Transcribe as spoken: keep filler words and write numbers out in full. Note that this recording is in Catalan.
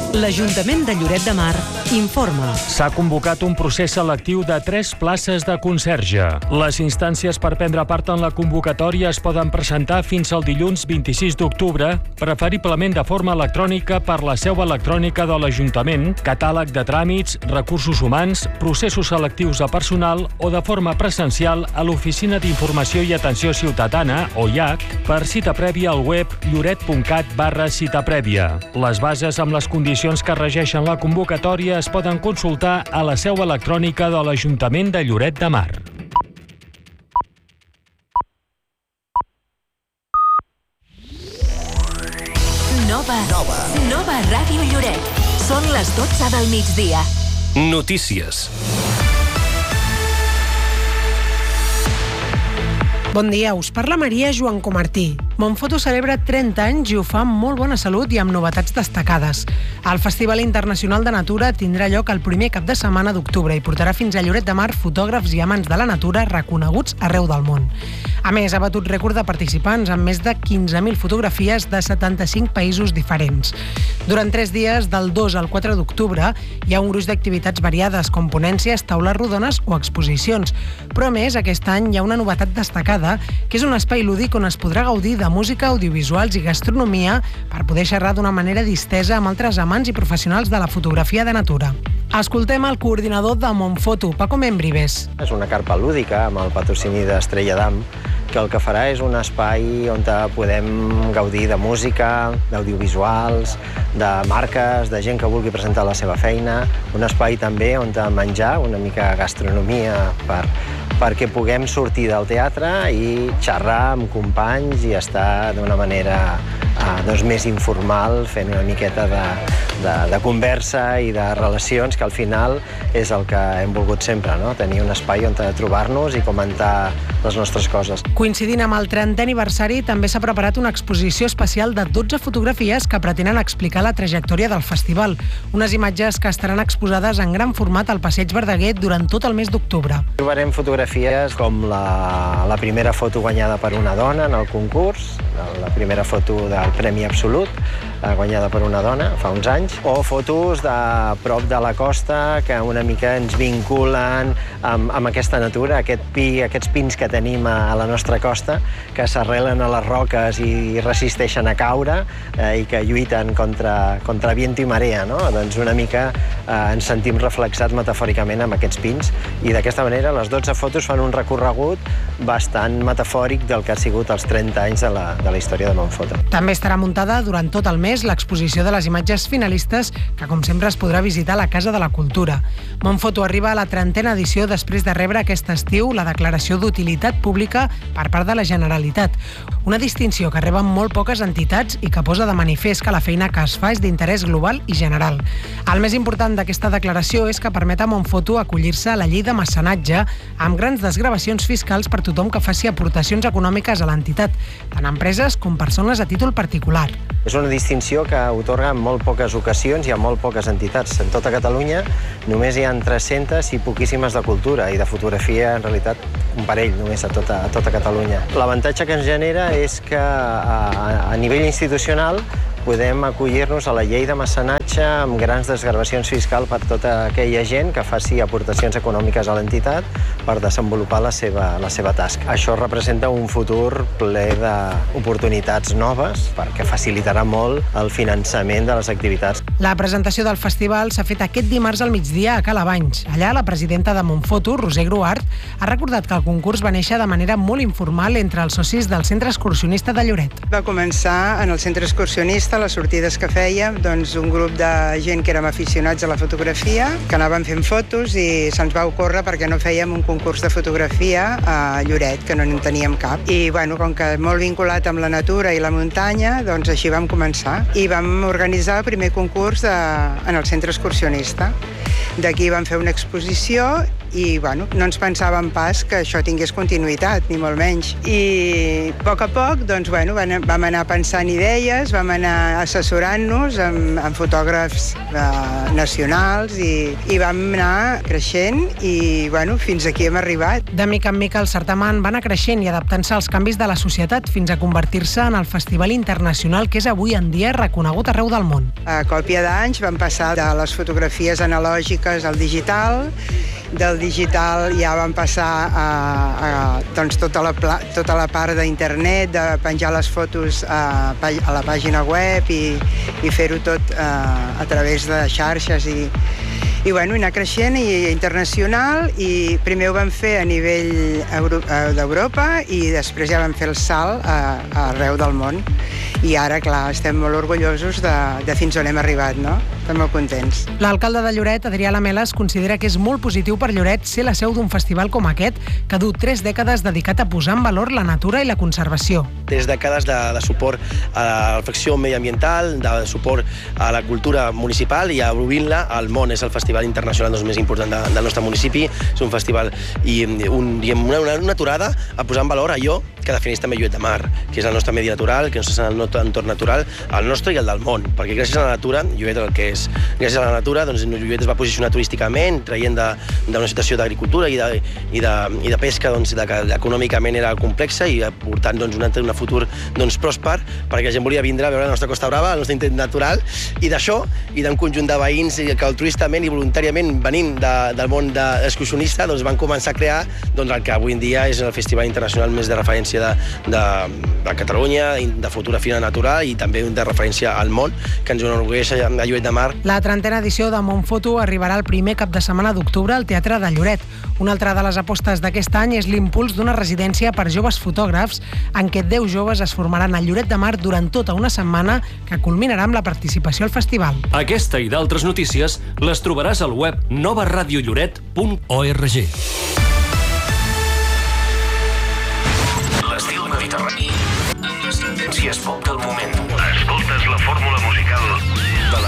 L'Ajuntament de Lloret de Mar informa. S'ha convocat un procés selectiu de tres places de conserge. Les instàncies per prendre part en la convocatòria es poden presentar fins al dilluns vint-i-sis d'octubre, preferiblement de forma electrònica per la seu electrònica de l'Ajuntament, catàleg de tràmits, recursos humans, processos selectius de personal o de forma presencial a l'Oficina d'Informació i Atenció Ciutadana, o I A C, per cita prèvia al web lloret punt cat barra cita prèvia. Les bases amb les condicions que regeixen la convocatòria es poden consultar a la seu electrònica de l'Ajuntament de Lloret de Mar. Nova. Nova. Nova Ràdio Lloret. Són les dotze del migdia. Notícies. Bon dia, us parla Maria Joan Comartí. Montfoto celebra trenta anys i ho fa amb molt bona salut i amb novetats destacades. El Festival Internacional de Natura tindrà lloc el primer cap de setmana d'octubre i portarà fins a Lloret de Mar fotògrafs i amants de la natura reconeguts arreu del món. A més, ha batut rècord de participants amb més de quinze mil fotografies de setanta-cinc països diferents. Durant tres dies, del dos al quatre d'octubre, hi ha un gruix d'activitats variades com ponències, taules rodones o exposicions. Però a més, aquest any hi ha una novetat destacada, que és un espai lúdic on es podrà gaudir de música, audiovisuals i gastronomia per poder xerrar d'una manera distesa amb altres amants i professionals de la fotografia de natura. Escoltem el coordinador de Montfoto, Paco Membrives. És una carpa lúdica amb el patrocini d'Estrella d'Am, que el que farà és un espai on podem gaudir de música, d'audiovisuals, de marques, de gent que vulgui presentar la seva feina, un espai també on menjar, una mica gastronomia per, perquè puguem sortir del teatre i xerrar amb companys i estar d'una manera eh, doncs més informal, fent una miqueta de, de, de conversa i de relacions, que al final és el que hem volgut sempre, no? Tenir un espai on trobar-nos i comentar les nostres coses. Coincidint amb el trentè aniversari, també s'ha preparat una exposició especial de dotze fotografies que pretenen explicar la trajectòria del festival. Unes imatges que estaran exposades en gran format al Passeig Verdaguer durant tot el mes d'octubre. Trobarem fotografies com la, la primera foto guanyada per una dona en el concurs, la primera foto del Premi Absolut, guanyada per una dona fa uns anys, o fotos de prop de la costa que una mica ens vinculen amb, amb aquesta natura, aquest pi, aquests pins que tenim a la nostra costa, que s'arrelen a les roques i resisteixen a caure eh, i que lluiten contra, contra viento i marea, no? Doncs una mica eh, ens sentim reflexats metafòricament amb aquests pins i d'aquesta manera les dotze fotos fan un recorregut bastant metafòric del que ha sigut els trenta anys de la, de la història de Montfoto. També estarà muntada durant tot el mes l'exposició de les imatges finalistes que, com sempre, es podrà visitar a la Casa de la Cultura. Montfoto arriba a la trentena edició després de rebre aquest estiu la declaració d'utilitat pública per part de la Generalitat. Una distinció que reben molt poques entitats i que posa de manifest que la feina que es fa és d'interès global i general. El més important d'aquesta declaració és que permet a Montfoto acollir-se a la llei de mecenatge amb grans desgravacions fiscals per tothom que faci aportacions econòmiques a l'entitat, tant empreses com persones a títol particular. És una distinció que otorga en molt poques ocasions i a molt poques entitats. En tota Catalunya només hi ha tres-centes i poquíssimes de cultura i de fotografia, en realitat, un parell només a tota, a tota Catalunya. L'avantatge que ens genera és que a, a nivell institucional podem acollir-nos a la llei de mecenatge amb grans desgravacions fiscals per tota aquella gent que faci aportacions econòmiques a l'entitat per desenvolupar la seva, la seva tasca. Això representa un futur ple d'oportunitats noves perquè facilitarà molt el finançament de les activitats. La presentació del festival s'ha fet aquest dimarts al migdia a Calabanys. Allà, la presidenta de Montfoto, Roser Gruart, ha recordat que el concurs va néixer de manera molt informal entre els socis del Centre Excursionista de Lloret. Va començar en el Centre Excursionista, les sortides que fèiem, doncs un grup de gent que érem aficionats a la fotografia, que anaven fent fotos i se'ns va ocórrer perquè no fèiem un concurs de fotografia a Lloret, que no en teníem cap. I, bueno, com que molt vinculat amb la natura i la muntanya, doncs així vam començar. I vam organitzar el primer concurs de, en el Centre Excursionista. D'aquí vam fer una exposició i bueno, no ens pensàvem pas que això tingués continuïtat, ni molt menys. I a poc a poc doncs, bueno, vam anar pensant idees, vam anar assessorant-nos amb, amb fotògrafs eh, nacionals i, i vam anar creixent i bueno, fins aquí hem arribat. De mica en mica el certamen va anar creixent i adaptant-se als canvis de la societat fins a convertir-se en el festival internacional que és avui en dia reconegut arreu del món. A còpia d'anys vam passar de les fotografies analògiques al digital, del digital ja vam passar a, a doncs tota, la, tota la part d'internet, de penjar les fotos a, a la pàgina web i, i fer-ho tot a, a través de xarxes i, i bueno, anar creixent i internacional i primer ho vam fer a nivell d'Europa i després ja vam fer el salt a, a arreu del món. I ara, clar, estem molt orgullosos de, de fins on hem arribat, no? Estem molt contents. L'alcalde de Lloret, Adrià Lamelas, considera que és molt positiu per Lloret ser la seu d'un festival com aquest, que du tres dècades dedicat a posar en valor la natura i la conservació. Tres dècades de, de suport a la reflexió mediambiental, de suport a la cultura municipal i a obrir-la al món. És el festival internacional doncs, més important de, del nostre municipi. És un festival i un, diguem, una, una aturada a posar en valor allò que defineix també Lloret de Mar, que és el nostre medi natural, que és el nostre entorn natural, el nostre i el del món, perquè gràcies a la natura, Lloret el que és, gràcies a la natura, doncs Lloret es va posicionar turísticament, traient d'una situació d'agricultura i, de, i, de, i de pesca doncs, de, que econòmicament era complexa i portant doncs, un, un futur doncs, pròsper, perquè la gent volia vindre a veure la nostra Costa Brava, el nostre intent natural, i d'això, i d'un conjunt de veïns que altruistament i voluntàriament venint de, del món de, excursionista, doncs, van començar a crear doncs, el que avui en dia és el festival internacional més de referència de, de, de Catalunya, de fotografia natural i també de referència al món, que ens enorgueix a Lloret de Mar. La trentena edició de Montfoto arribarà el primer cap de setmana d'octubre al Teatre de Lloret. Una altra de les apostes d'aquest any és l'impuls d'una residència per joves fotògrafs en què deu joves es formaran a Lloret de Mar durant tota una setmana que culminarà amb la participació al festival. Aquesta i d'altres notícies les trobaràs al web nova ràdio lloret punt org. L'estil mediterrani amb les tendències pop del moment.